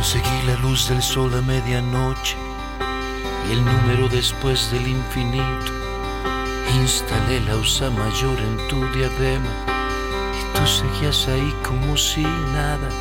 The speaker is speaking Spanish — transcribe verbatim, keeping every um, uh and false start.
Conseguí la luz del sol a medianoche y el número después del infinito. Instalé la Ursa mayor en tu diadema y tú seguías ahí como si nada.